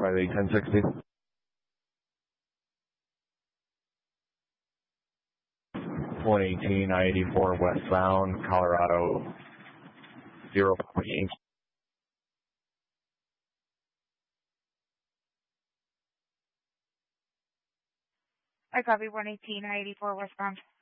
1060. 118 I-84 westbound, Colorado 0 Yankee. I copy 118 I-84 westbound.